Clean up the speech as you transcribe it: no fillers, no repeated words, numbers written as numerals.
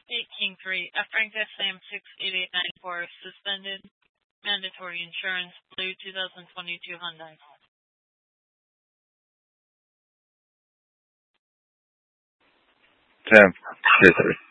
18 3. A Frank Sam 68894 suspended mandatory insurance, blue 2022 Hyundai. 10, history.